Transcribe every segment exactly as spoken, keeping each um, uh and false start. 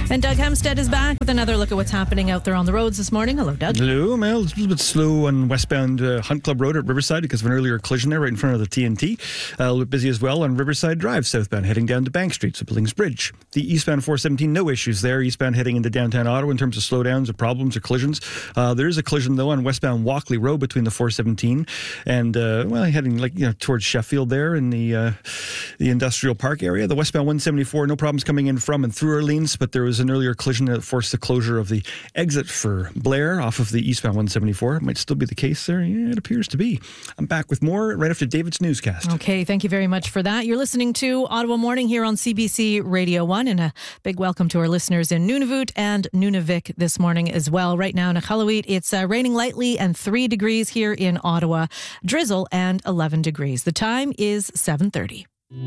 And Doug Hempstead is back with another look at what's happening out there on the roads this morning. Hello, Doug. Hello, Mel. It's a little bit slow on westbound uh, Hunt Club Road at Riverside because of an earlier collision there right in front of the T N T. Uh, a little bit busy as well on Riverside Drive southbound heading down to Bank Street, so Billings Bridge. The eastbound four seventeen, no issues there. Eastbound heading into downtown Ottawa in terms of slowdowns or problems or collisions. Uh, there is a collision though on westbound Walkley Road between the four seventeen and uh, well heading like you know towards Sheffield there in the uh, the industrial park area. The westbound one seventy-four, no problems coming in from and through Orleans, but there was an earlier collision that forced the closure of the exit for Blair off of the eastbound one seventy-four. It might still be the case there. Yeah, it appears to be. I'm back with more right after David's newscast. Okay, thank you very much for that. You're listening to Ottawa Morning here on C B C Radio one, and a big welcome to our listeners in Nunavut and Nunavik this morning as well. Right now in Iqaluit, it's uh, raining lightly and three degrees here in Ottawa. Drizzle and eleven degrees. The time is seven thirty.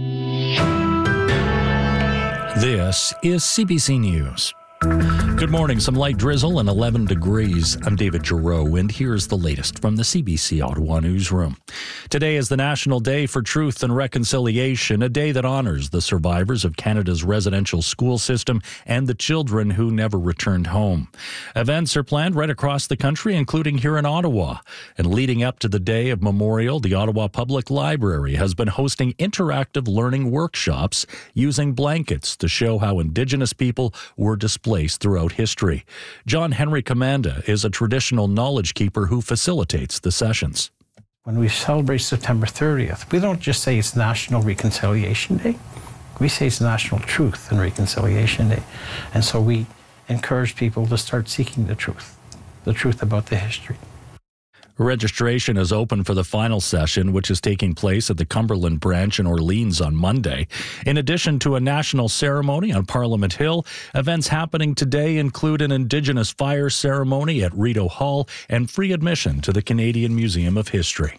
This is C B C News. Good morning. Some light drizzle and eleven degrees. I'm David Giroux, and here's the latest from the C B C Ottawa newsroom. Today is the National Day for Truth and Reconciliation, a day that honors the survivors of Canada's residential school system and the children who never returned home. Events are planned right across the country, including here in Ottawa. And leading up to the Day of Memorial, the Ottawa Public Library has been hosting interactive learning workshops using blankets to show how Indigenous people were displaced throughout history. John Henry Commanda is a traditional knowledge keeper who facilitates the sessions. When we celebrate September thirtieth, we don't just say it's National Reconciliation Day. We say it's National Truth and Reconciliation Day. And so we encourage people to start seeking the truth, the truth about the history. Registration is open for the final session, which is taking place at the Cumberland branch in Orleans on Monday. In addition to a national ceremony on Parliament Hill, events happening today include an Indigenous fire ceremony at Rideau Hall and free admission to the Canadian Museum of History.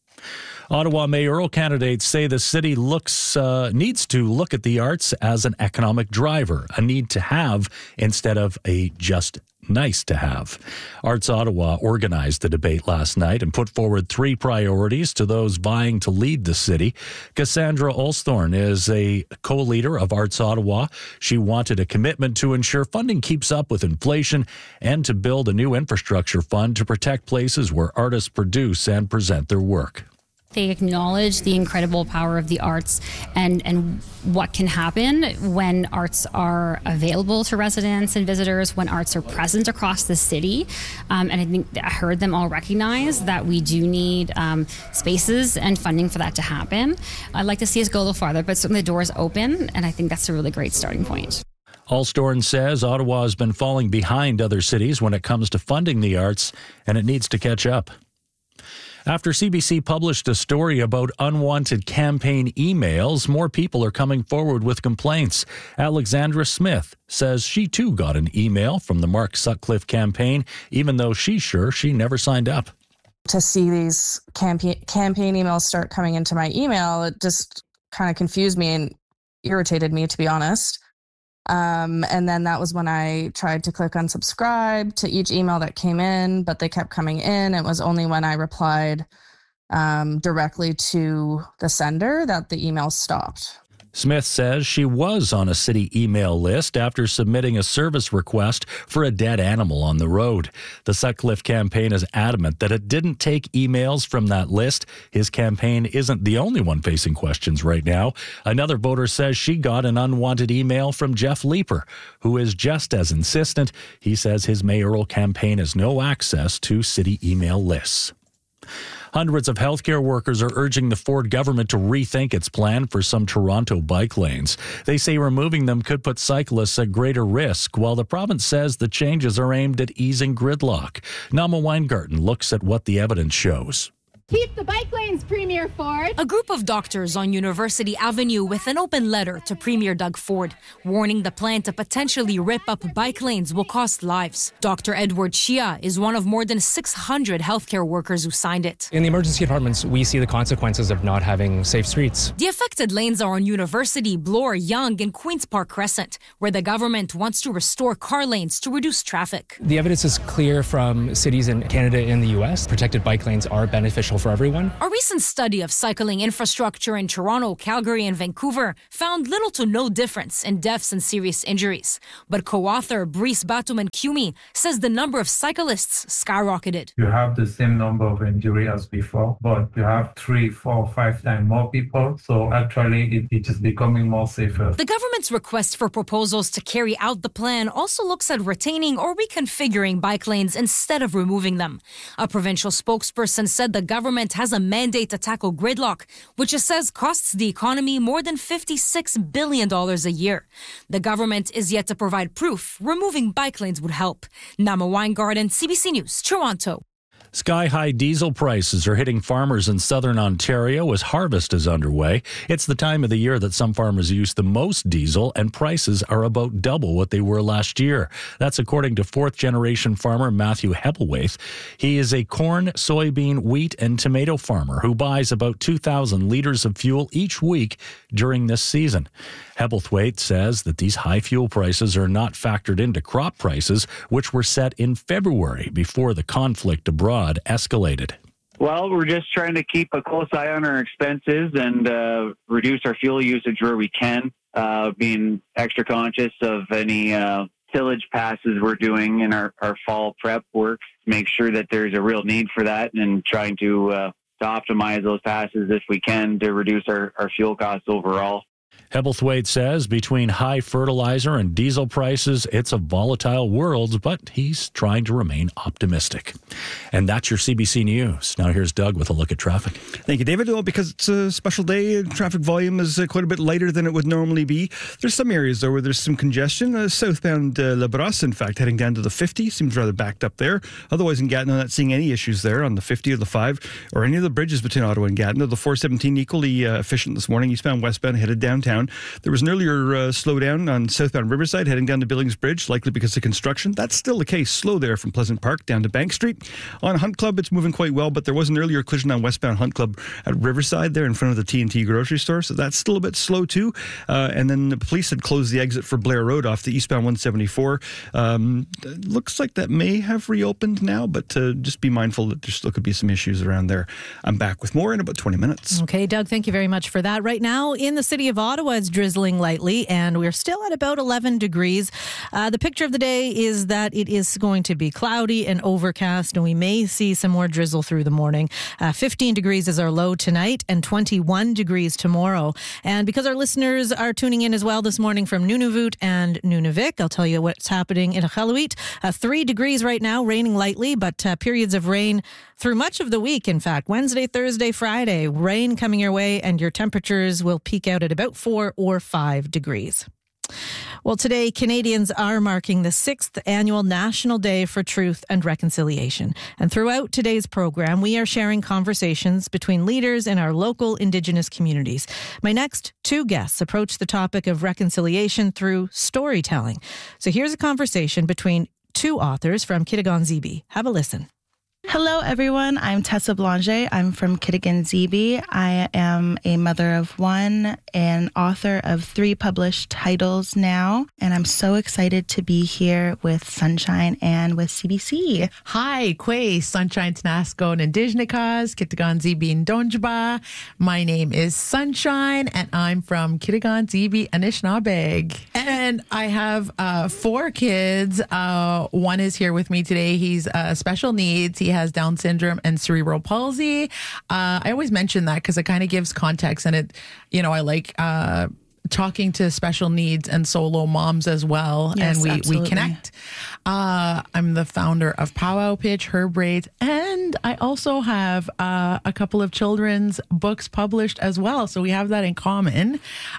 Ottawa mayoral candidates say the city looks uh, needs to look at the arts as an economic driver, a need to have instead of a just nice to have. Arts Ottawa organized the debate last night and put forward three priorities to those vying to lead the city. Cassandra Olsthorn is a co-leader of Arts Ottawa. She wanted a commitment to ensure funding keeps up with inflation and to build a new infrastructure fund to protect places where artists produce and present their work. They acknowledge the incredible power of the arts and, and what can happen when arts are available to residents and visitors, when arts are present across the city. Um, and I think I heard them all recognize that we do need um, spaces and funding for that to happen. I'd like to see us go a little farther, but certainly the door is open, and I think that's a really great starting point. Olsthorn says Ottawa has been falling behind other cities when it comes to funding the arts, and it needs to catch up. After C B C published a story about unwanted campaign emails, more people are coming forward with complaints. Alexandra Smith says she too got an email from the Mark Sutcliffe campaign, even though she's sure she never signed up. To see these campaign campaign emails start coming into my email, it just kind of confused me and irritated me, to be honest. Um, and then that was when I tried to click unsubscribe to each email that came in, but they kept coming in. It was only when I replied um, directly to the sender that the email stopped. Smith says she was on a city email list after submitting a service request for a dead animal on the road. The Sutcliffe campaign is adamant that it didn't take emails from that list. His campaign isn't the only one facing questions right now. Another voter says she got an unwanted email from Jeff Leeper, who is just as insistent. He says his mayoral campaign has no access to city email lists. Hundreds of healthcare workers are urging the Ford government to rethink its plan for some Toronto bike lanes. They say removing them could put cyclists at greater risk, while the province says the changes are aimed at easing gridlock. Nama Weingarten looks at what the evidence shows. Keep the bike lanes, Premier Ford. A group of doctors on University Avenue with an open letter to Premier Doug Ford, warning the plan to potentially rip up bike lanes will cost lives. Doctor Edward Shia is one of more than six hundred healthcare workers who signed it. In the emergency departments, we see the consequences of not having safe streets. The affected lanes are on University, Bloor, Yonge, and Queen's Park Crescent, where the government wants to restore car lanes to reduce traffic. The evidence is clear from cities in Canada and the U S. Protected bike lanes are beneficial for everyone. A recent study of cycling infrastructure in Toronto, Calgary, and Vancouver found little to no difference in deaths and serious injuries. But co-author Brice Batuman-Cumi says the number of cyclists skyrocketed. You have the same number of injuries as before, but you have three, four, five times more people. So actually, it, it is becoming more safer. The government's request for proposals to carry out the plan also looks at retaining or reconfiguring bike lanes instead of removing them. A provincial spokesperson said the government has a mandate to tackle gridlock, which it says costs the economy more than fifty-six billion dollars a year. The government is yet to provide proof removing bike lanes would help. Nama Weingarten, C B C News, Toronto. Sky-high diesel prices are hitting farmers in southern Ontario as harvest is underway. It's the time of the year that some farmers use the most diesel, and prices are about double what they were last year. That's according to fourth-generation farmer Matthew Hebelwaith. He is a corn, soybean, wheat, and tomato farmer who buys about two thousand litres of fuel each week during this season. Hebelwaith says that these high fuel prices are not factored into crop prices, which were set in February before the conflict abroad escalated. Well, we're just trying to keep a close eye on our expenses and uh, reduce our fuel usage where we can, uh, being extra conscious of any uh, tillage passes we're doing in our, our fall prep work, make sure that there's a real need for that, and trying to, uh, to optimize those passes if we can to reduce our, our fuel costs overall. Hebelwaith says between high fertilizer and diesel prices, it's a volatile world, but he's trying to remain optimistic. And that's your C B C News. Now here's Doug with a look at traffic. Thank you, David. Well, because it's a special day, traffic volume is uh, quite a bit lighter than it would normally be. There's some areas, though, where there's some congestion. Uh, southbound uh, La Brosse, in fact, heading down to the fifty, seems rather backed up there. Otherwise, in Gatineau, not seeing any issues there on the fifty or the five or any of the bridges between Ottawa and Gatineau. The four seventeen equally uh, efficient this morning, eastbound, westbound, headed downtown. There was an earlier uh, slowdown on southbound Riverside, heading down to Billings Bridge, likely because of construction. That's still the case. Slow there from Pleasant Park down to Bank Street. On Hunt Club, it's moving quite well, but there was an earlier collision on westbound Hunt Club at Riverside there in front of the T and T grocery store, so that's still a bit slow too. Uh, and then the police had closed the exit for Blair Road off the eastbound one seventy-four. Um, looks like that may have reopened now, but uh, just be mindful that there still could be some issues around there. I'm back with more in about twenty minutes. Okay, Doug, thank you very much for that. Right now in the city of Ottawa, it's drizzling lightly, and we're still at about eleven degrees. Uh, the picture of the day is that it is going to be cloudy and overcast, and we may see some more drizzle through the morning. Uh, fifteen degrees is our low tonight, and twenty-one degrees tomorrow. And because our listeners are tuning in as well this morning from Nunavut and Nunavik, I'll tell you what's happening in Iqaluit. Uh, three degrees right now, raining lightly, but uh, periods of rain through much of the week, in fact. Wednesday, Thursday, Friday, rain coming your way, and your temperatures will peak out at about four or five degrees. Well, today, Canadians are marking the sixth annual National Day for Truth and Reconciliation. And throughout today's program, we are sharing conversations between leaders in our local Indigenous communities. My next two guests approach the topic of reconciliation through storytelling. So here's a conversation between two authors from Kitigan-Zibi. Have a listen. Hello, everyone. I'm Tessa Blanger. I'm from Kitigan-Zibi. I am a mother of one and author of three published titles now, and I'm so excited to be here with Sunshine and with C B C. Hi, Kwe, Sunshine Tenasco and Indijnikas, Kitigan-Zibi and Donjaba. My name is Sunshine, and I'm from Kitigan-Zibi, Anishinaabeg. And I have uh, four kids. Uh, one is here with me today. He's uh, special needs. He has Down syndrome and cerebral palsy. Uh, I always mention that because it kind of gives context, and it, you know, I like uh, talking to special needs and solo moms as well. Yes, and we, absolutely. we connect. Uh, I'm the founder of Powwow Pitch, Her Braids, and I also have uh, a couple of children's books published as well. So we have that in common.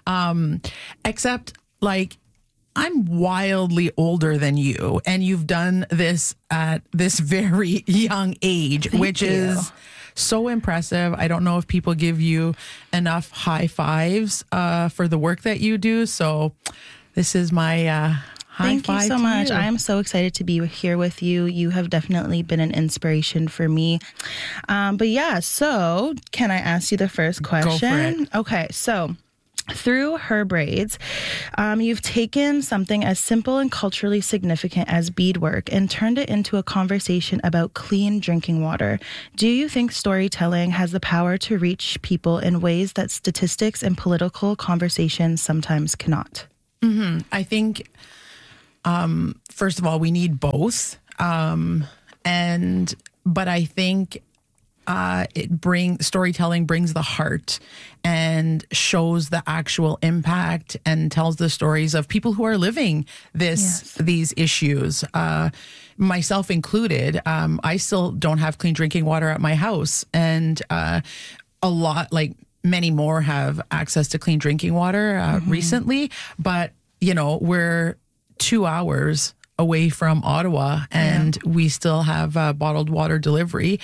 Um, except like, I'm wildly older than you, and you've done this at this very young age, Thank which you. is so impressive. I don't know if people give you enough high fives uh, for the work that you do. So this is my uh, high Thank five you so to much. you. I am so excited to be here with you. You have definitely been an inspiration for me. Um, but yeah, so can I ask you the first question? Go for it. Okay, so Through Her Braids, um, you've taken something as simple and culturally significant as beadwork and turned it into a conversation about clean drinking water. Do you think storytelling has the power to reach people in ways that statistics and political conversations sometimes cannot? Mm-hmm. I think, um, first of all, we need both. Um, and, but I think Uh, it bring storytelling brings the heart and shows the actual impact and tells the stories of people who are living this yes. these issues, uh, myself included. Um, I still don't have clean drinking water at my house, and uh, a lot, like many more, have access to clean drinking water uh, mm-hmm. recently. But you know, we're two hours away from Ottawa, and yeah. we still have uh, bottled water delivery.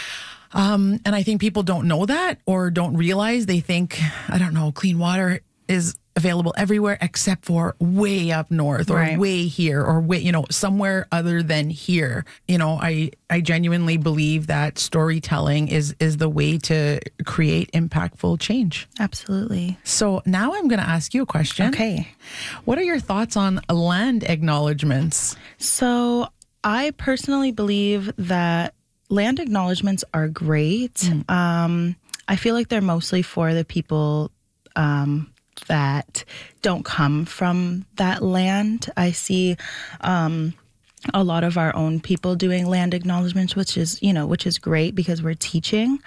Um, and I think people don't know that or don't realize. They think, I don't know, clean water is available everywhere except for way up north or right. way here or way, you know, somewhere other than here. You know, I, I genuinely believe that storytelling is, is the way to create impactful change. Absolutely. So now I'm going to ask you a question. Okay. What are your thoughts on land acknowledgements? So I personally believe that land acknowledgements are great. Mm. Um, I feel like they're mostly for the people um, that don't come from that land. I see um, a lot of our own people doing land acknowledgements, which is, you know, which is great because we're teaching.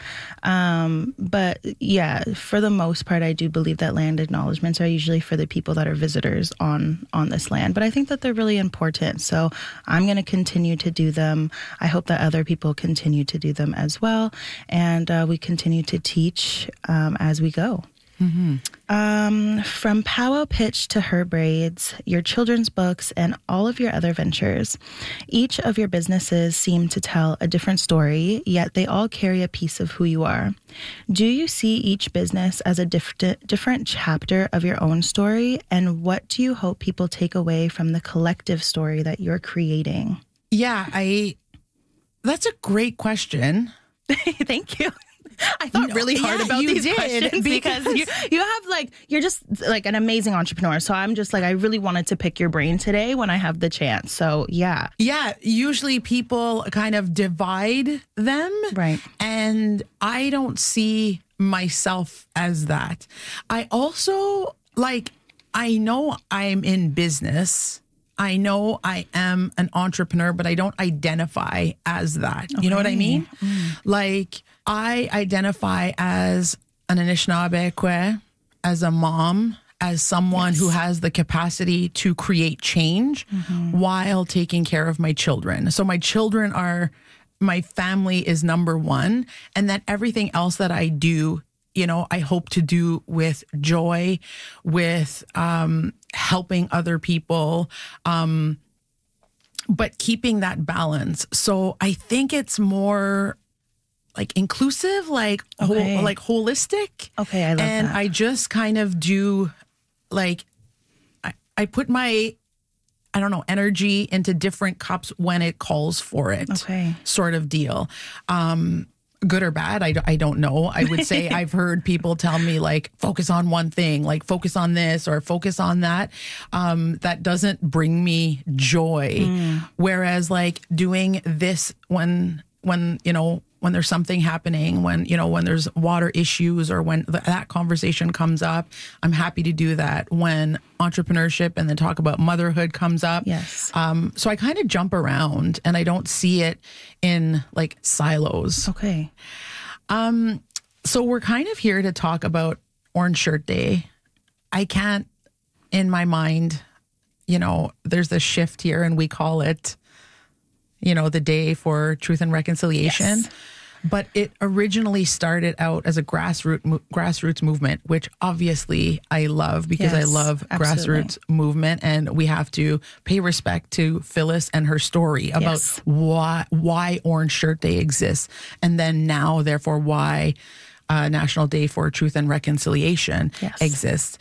Um, but yeah, for the most part, I do believe that land acknowledgements are usually for the people that are visitors on, on this land. But I think that they're really important. So I'm going to continue to do them. I hope that other people continue to do them as well. And uh, we continue to teach um, as we go. Mm-hmm. Um, from Powwow Pitch to Her Braids, your children's books, and all of your other ventures, each of your businesses seem to tell a different story, yet they all carry a piece of who you are. Do you see each business as a diff- different chapter of your own story? And what do you hope people take away from the collective story that you're creating? Yeah, I. That's a great question. Thank you. I thought no, really hard yeah, about you these did, questions because, because you, you have like, you're just like an amazing entrepreneur. So I'm just like, I really wanted to pick your brain today when I have the chance. So yeah. Yeah. Usually people kind of divide them. Right. And I don't see myself as that. I also like, I know I'm in business. I know I am an entrepreneur, but I don't identify as that. You okay. know what I mean? Mm. Like, I identify as an Anishinaabe, as a mom, as someone yes. who has the capacity to create change mm-hmm. while taking care of my children. So my children are, my family is number one, and that everything else that I do, you know, I hope to do with joy, with um, helping other people, um, but keeping that balance. So I think it's more like inclusive, like okay. whole, like holistic. Okay, I love and that. And I just kind of do like, I, I put my, I don't know, energy into different cups when it calls for it. Okay. Sort of deal. Um, good or bad, I, I don't know. I would say I've heard people tell me like, focus on one thing, like focus on this or focus on that. Um, that doesn't bring me joy. Mm. Whereas like doing this when, when, you know, when there's something happening, when, you know, when there's water issues or when th- that conversation comes up, I'm happy to do that. When entrepreneurship and the talk about motherhood comes up. Yes. Um, so I kind of jump around and I don't see it in like silos. Okay. Um, so we're kind of here to talk about Orange Shirt Day. I can't, in my mind, you know, there's this shift here and we call it, you know, the Day for Truth and Reconciliation. Yes. But it originally started out as a grassroots mo- grassroots movement, which obviously I love because yes, I love absolutely. grassroots movement, and we have to pay respect to Phyllis and her story about yes. why why Orange Shirt Day exists, and then now, therefore, why uh, National Day for Truth and Reconciliation yes. exists.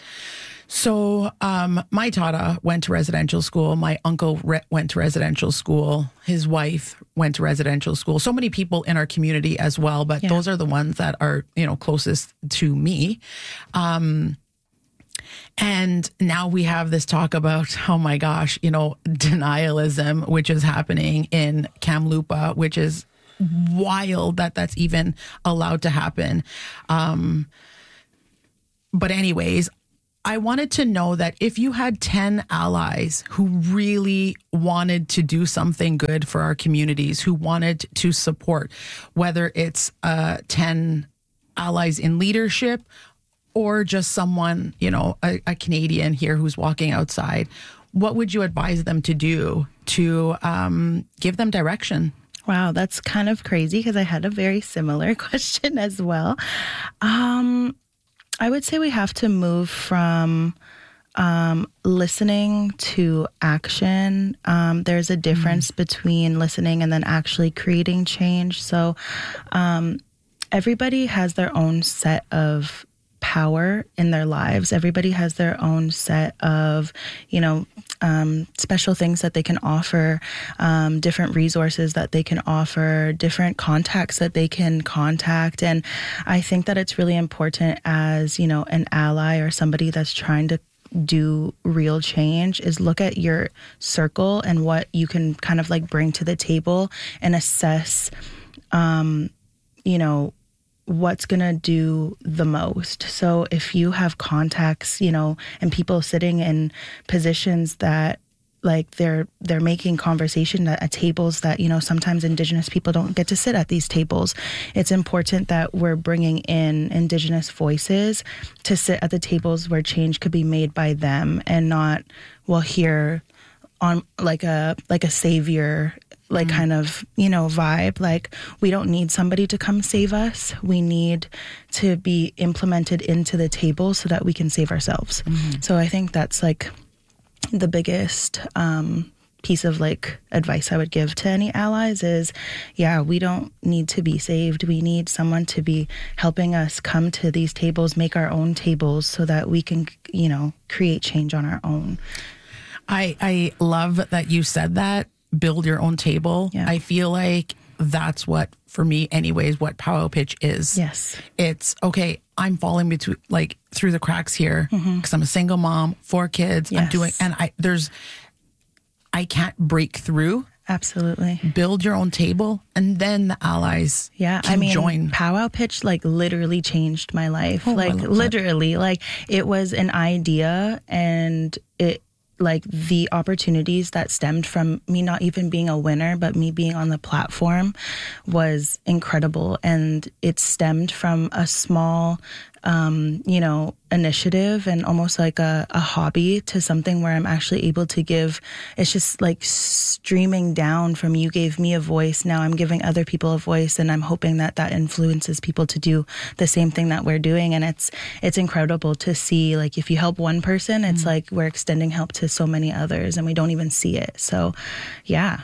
So um, my tata went to residential school. My uncle re- went to residential school. His wife went to residential school. So many people in our community as well, but yeah. those are the ones that are, you know, closest to me. Um, And now we have this talk about, oh my gosh, you know, denialism, which is happening in Kamloops, which is wild that that's even allowed to happen. Um, but anyways, I wanted to know that if you had ten allies who really wanted to do something good for our communities, who wanted to support, whether it's uh, ten allies in leadership or just someone, you know, a, a Canadian here who's walking outside, what would you advise them to do to um, give them direction? Wow, that's kind of crazy because I had a very similar question as well. Um, I would say we have to move from um, listening to action. Um, there's a difference mm-hmm. between listening and then actually creating change. So um, everybody has their own set of power in their lives. Everybody has their own set of, you know, um, special things that they can offer, um, different resources that they can offer, different contacts that they can contact. And I think that it's really important as, you know, an ally or somebody that's trying to do real change is look at your circle and what you can kind of like bring to the table and assess, um, you know, what's going to do the most. So if you have contacts, you know, and people sitting in positions that like they're they're making conversation at, at tables that, you know, sometimes Indigenous people don't get to sit at these tables. It's important that we're bringing in Indigenous voices to sit at the tables where change could be made by them and not, well, here on like a like a savior like mm-hmm. kind of, you know, vibe. Like, we don't need somebody to come save us. We need to be implemented into the table so that we can save ourselves. Mm-hmm. So I think that's like the biggest um, piece of like advice I would give to any allies is, yeah, we don't need to be saved. We need someone to be helping us come to these tables, make our own tables so that we can, you know, create change on our own. I, I love that you said that. Build your own table. Yeah. I feel like that's what, for me anyways, what Powwow Pitch is. Yes. It's, okay, I'm falling between, like, through the cracks here because mm-hmm. I'm a single mom, four kids. Yes. I'm doing, and I, there's, I can't break through. Absolutely. Build your own table, and then the allies yeah, can I mean, join. Powwow Pitch, like, literally changed my life. Oh, like, literally. That. Like, it was an idea, and it, like the opportunities that stemmed from me not even being a winner, but me being on the platform was incredible. And it stemmed from a small, um, you know, initiative and almost like a, a hobby to something where I'm actually able to give. It's just like streaming down from you gave me a voice. Now I'm giving other people a voice, and I'm hoping that that influences people to do the same thing that we're doing. And it's, it's incredible to see, like, if you help one person, it's mm-hmm. like we're extending help to so many others and we don't even see it. So yeah.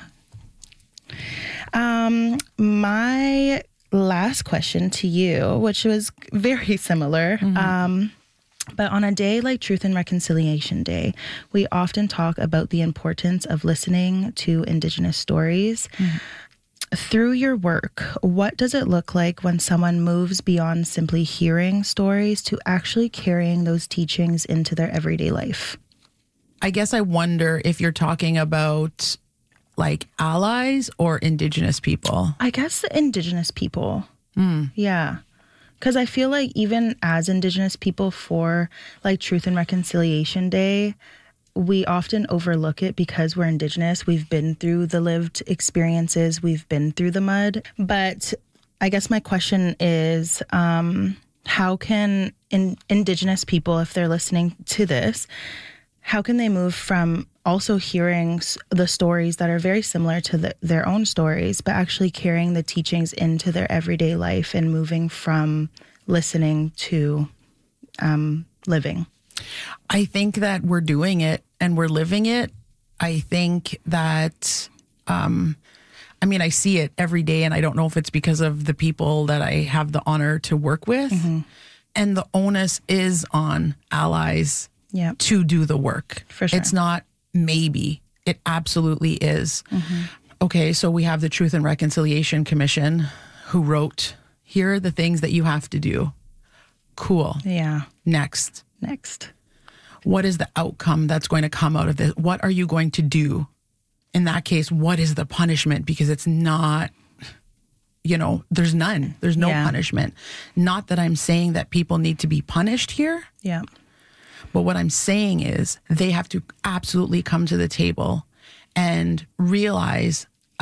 Um, my last question to you, which was very similar. Mm-hmm. Um, but on a day like Truth and Reconciliation Day, we often talk about the importance of listening to Indigenous stories. Mm-hmm. Through your work, what does it look like when someone moves beyond simply hearing stories to actually carrying those teachings into their everyday life? I guess I wonder if you're talking about like allies or Indigenous people. I guess the Indigenous people. Mm. Yeah. Because I feel like even as Indigenous people for like Truth and Reconciliation Day, we often overlook it because we're Indigenous. We've been through the lived experiences. We've been through the mud. But I guess my question is, um, how can in, Indigenous people, if they're listening to this, how can they move from also hearing the stories that are very similar to the, their own stories, but actually carrying the teachings into their everyday life and moving from listening to um, living? I think that we're doing it and we're living it. I think that, um, I mean, I see it every day, and I don't know if it's because of the people that I have the honor to work with. Mm-hmm. And the onus is on allies Yep. to do the work. For sure. It's not maybe. It absolutely is. Mm-hmm. Okay, so we have the Truth and Reconciliation Commission who wrote, here are the things that you have to do. Cool. Yeah. Next. Next. what is the outcome that's going to come out of this? What are you going to do? In that case, what is the punishment? Because it's not, you know, there's none. There's no Yeah. punishment. Not that I'm saying that people need to be punished here. Yeah. But what I'm saying is they have to absolutely come to the table and realize